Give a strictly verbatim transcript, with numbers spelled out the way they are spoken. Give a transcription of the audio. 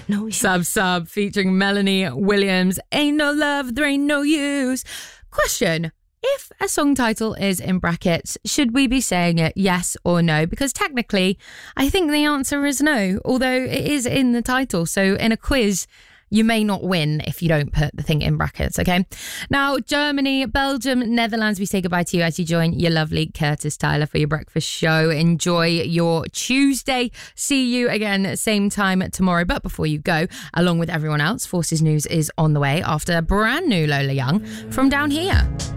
no use. Sub Sub featuring Melanie Williams. Ain't no love, there ain't no use. Question. If a song title is in brackets, should we be saying it yes or no? Because technically, I think the answer is no, although it is in the title. So in a quiz, you may not win if you don't put the thing in brackets, okay? Now, Germany, Belgium, Netherlands, we say goodbye to you as you join your lovely Curtis Tyler for your breakfast show. Enjoy your Tuesday. See you again same time tomorrow. But before you go, along with everyone else, Forces News is on the way after a brand new Lola Young from Down Here.